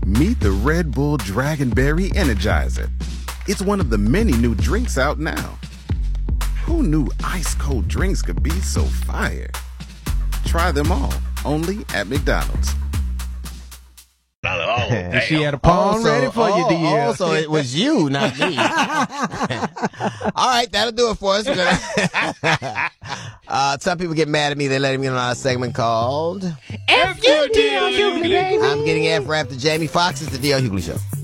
Meet the Red Bull Dragonberry Energizer. It's one of the many new drinks out now. Who knew ice-cold drinks could be so fire? Try them all, only at McDonald's. Oh, she had a poem ready for you, DL. So it was you, not me. All right, that'll do it for us. Some people get mad at me. They let me in on a segment called F-U-D-L Hughley, baby. I'm getting F for after Jamie Foxx. It's the D.L. Hughley Show.